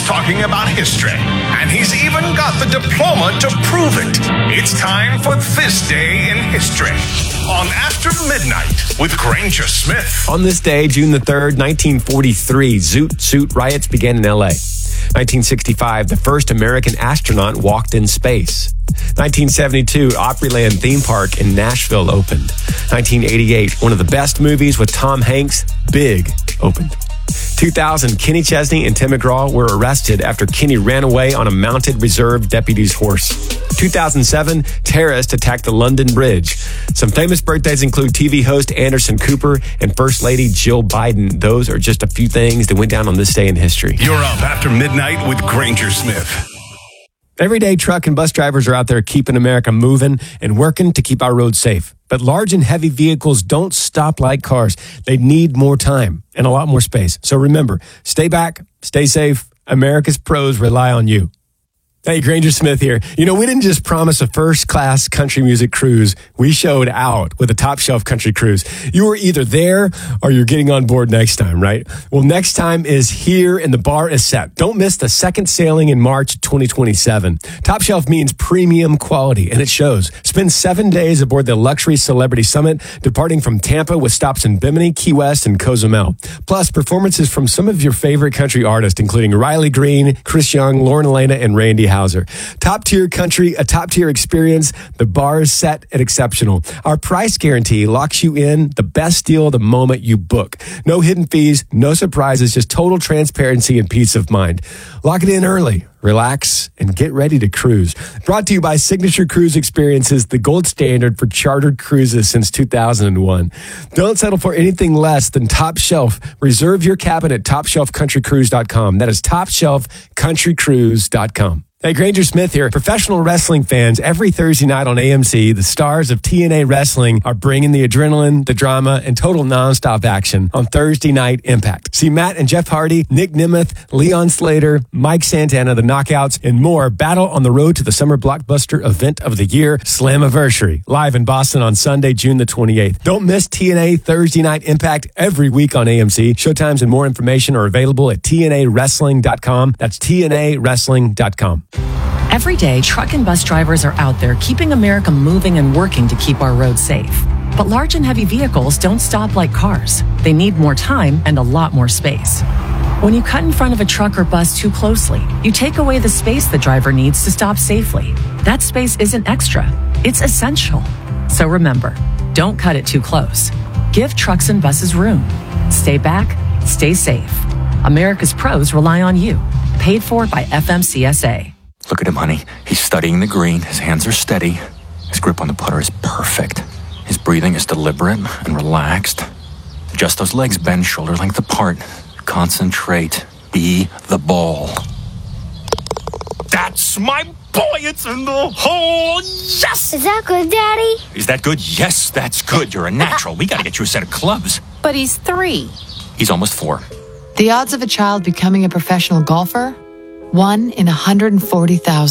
talking about history, and he's even got the diploma to prove it. It's time for This Day in History on After Midnight with Granger Smith. On this day, June the 3rd, 1943, Zoot Suit riots began in L.A. 1965, the first American astronaut walked in space. 1972, Opryland theme park in Nashville opened. 1988, one of the best movies with Tom Hanks, Big, opened. 2000, Kenny Chesney and Tim McGraw were arrested after Kenny ran away on a mounted reserve deputy's horse. 2007, terrorists attacked the London Bridge. Some famous birthdays include TV host Anderson Cooper and First Lady Jill Biden. Those are just a few things that went down on this day in history. You're up After Midnight with Granger Smith. Every day, truck and bus drivers are out there keeping America moving and working to keep our roads safe. But large and heavy vehicles don't stop like cars. They need more time and a lot more space. So remember, stay back, stay safe. America's pros rely on you. Hey, Granger Smith here. You know, we didn't just promise a first-class country music cruise. We showed out with a top-shelf country cruise. You were either there or you're getting on board next time, right? Well, next time is here and the bar is set. Don't miss the second sailing in March 2027. Top Shelf means premium quality, and it shows. Spend 7 days aboard the Luxury Celebrity Summit, departing from Tampa with stops in Bimini, Key West, and Cozumel. Plus, performances from some of your favorite country artists, including Riley Green, Chris Young, Lauren Elena, and Randy Houser. Top tier country, a top tier experience. The bar is set and exceptional. Our price guarantee locks you in the best deal the moment you book. No hidden fees, no surprises, just total transparency and peace of mind. Lock it in early, relax, and get ready to cruise. Brought to you by Signature Cruise Experiences, the gold standard for chartered cruises since 2001. Don't settle for anything less than Top Shelf. Reserve your cabin at TopShelfCountryCruise.com. That is TopShelfCountryCruise.com. Hey, Granger Smith here. Professional wrestling fans, every Thursday night on AMC, the stars of TNA Wrestling are bringing the adrenaline, the drama, and total nonstop action on Thursday Night Impact. See Matt and Jeff Hardy, Nick Nemeth, Leon Slater, Mike Santana, the Knockouts, and more battle on the road to the summer blockbuster event of the year, Slammiversary, live in Boston on Sunday, June the 28th. Don't miss TNA Thursday Night Impact every week on AMC. Showtimes and more information are available at TNAWrestling.com. That's TNAWrestling.com. Every day, truck and bus drivers are out there keeping America moving and working to keep our roads safe. But large and heavy vehicles don't stop like cars. They need more time and a lot more space. When you cut in front of a truck or bus too closely, you take away the space the driver needs to stop safely. That space isn't extra, it's essential. So remember, don't cut it too close. Give trucks and buses room. Stay back, stay safe. America's pros rely on you. Paid for by FMCSA. Look at him, honey. He's studying the green. His hands are steady. His grip on the putter is perfect. His breathing is deliberate and relaxed. Adjust those legs, bend shoulder length apart. Concentrate. Be the ball. That's my boy. It's in the hole. Yes! Is that good, Daddy? Is that good? Yes, that's good. You're a natural. We gotta get you a set of clubs. But he's 3. He's almost 4. The odds of a child becoming a professional golfer? 1 in 140,000.